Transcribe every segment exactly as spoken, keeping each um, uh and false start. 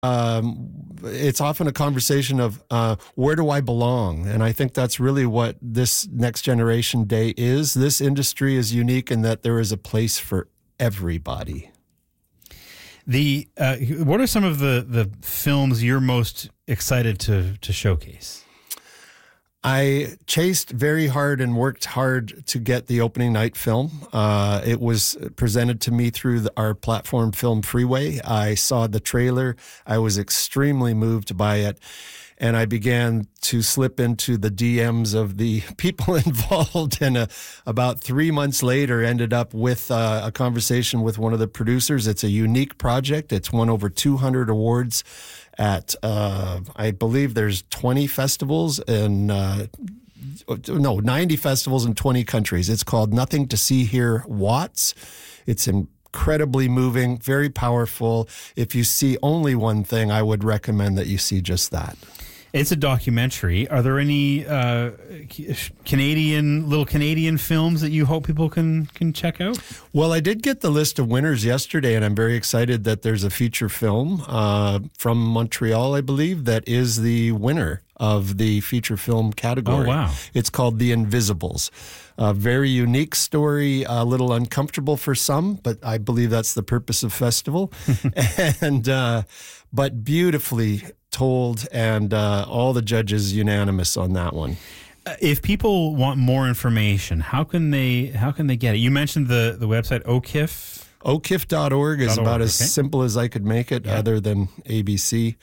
Um, it's often a conversation of uh, where do I belong? And I think that's really what this Next Generation Day is. This industry is unique in that there is a place for everybody. The uh, what are some of the, the films you're most excited to to showcase? I chased very hard and worked hard to get the opening night film. Uh, it was presented to me through the, our platform Film Freeway. I saw the trailer. I was extremely moved by it. And I began to slip into the D Ms of the people involved. And uh, about three months later, ended up with uh, a conversation with one of the producers. It's a unique project. It's won over two hundred awards at, uh, I believe there's twenty festivals and, uh, no, ninety festivals in twenty countries. It's called Nothing to See Here, Watts. It's incredibly moving, very powerful. If you see only one thing, I would recommend that you see just that. It's a documentary. Are there any uh, Canadian, little Canadian films that you hope people can can check out? Well, I did get the list of winners yesterday, and I'm very excited that there's a feature film uh, from Montreal, I believe, that is the winner of the feature film category. Oh, wow. It's called The Invisibles. A very unique story, a little uncomfortable for some, but I believe that's the purpose of festival. and uh, but beautifully told, and uh, all the judges unanimous on that one. Uh, if people want more information, how can they how can they get it? You mentioned the, the website O K I F. O K I F dot org is .org, about as okay. simple as I could make it, Yeah. other than A B C.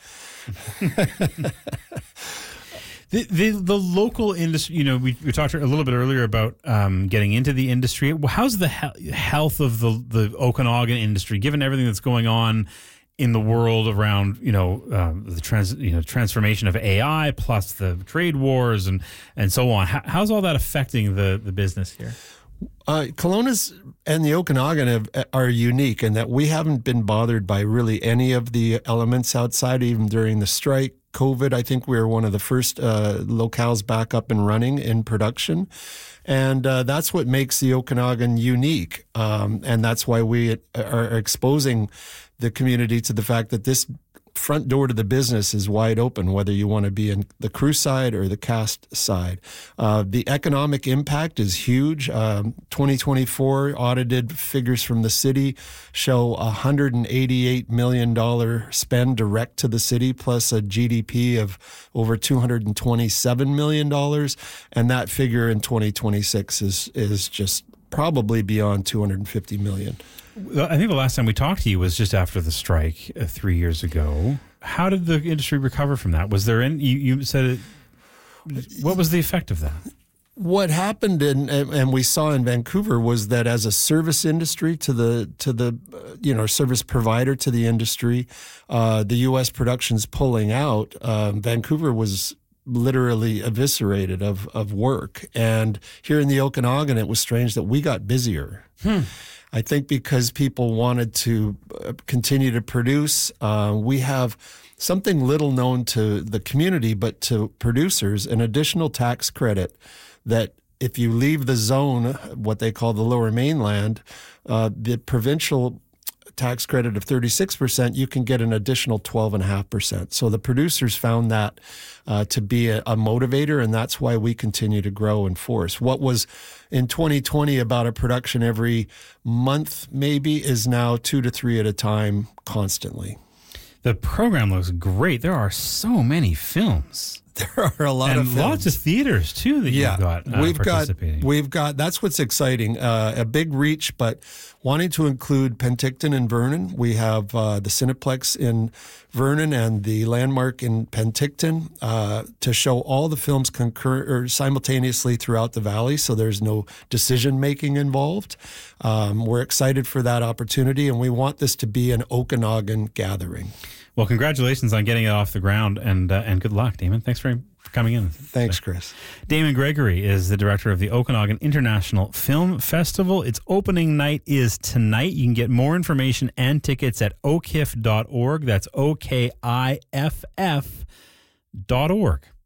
The, the the local industry, you know, we, we talked a little bit earlier about um, getting into the industry. How's the he- health of the, the Okanagan industry, given everything that's going on in the world around, you know, um, the trans, you know, transformation of A I plus the trade wars and, and so on? How, how's all that affecting the, the business here? Uh, Kelowna's and the Okanagan have, are unique in that we haven't been bothered by really any of the elements outside, even during the strike. COVID, I think we were one of the first uh, locales back up and running in production. And uh, that's what makes the Okanagan unique. Um, and that's why we are exposing the community to the fact that this front door to the business is wide open, whether you want to be in the crew side or the cast side. Uh, the economic impact is huge. Um, twenty twenty-four audited figures from the city show one hundred eighty-eight million dollars spend direct to the city, plus a G D P of over two hundred twenty-seven million dollars. And that figure in twenty twenty-six is, is just probably beyond two hundred fifty million dollars. I think the last time we talked to you was just after the strike uh, three years ago. How did the industry recover from that? Was there any, you, you said, it, what was the effect of that? What happened, in, and we saw in Vancouver, was that as a service industry to the to the uh, you know service provider to the industry, uh, the U S productions pulling out. Um, Vancouver was literally eviscerated of of work, and here in the Okanagan, it was strange that we got busier. Hmm. I think because people wanted to continue to produce. Uh, we have something little known to the community, but to producers, an additional tax credit that if you leave the zone, what they call the Lower Mainland, uh, the provincial tax credit of thirty-six percent, you can get an additional twelve point five percent. So the producers found that uh, to be a, a motivator, and that's why we continue to grow and force. What was in twenty twenty about a production every month maybe is now two to three at a time constantly. The program looks great. There are so many films. There are a lot and of films. lots of theaters too that yeah, you've got uh, we've participating. got we've got that's what's exciting. Uh, a big reach, but wanting to include Penticton and Vernon. We have uh, the Cineplex in Vernon and the Landmark in Penticton uh, to show all the films concur or simultaneously throughout the valley. So there's no decision making involved. Um, we're excited for that opportunity, and we want this to be an Okanagan gathering. Well, congratulations on getting it off the ground, and uh, and good luck, Damon. Thanks for, for coming in. Thanks, Chris. Damon Gregory is the director of the Okanagan International Film Festival. Its opening night is tonight. You can get more information and tickets at O K I F dot org. That's O K I F F dot org.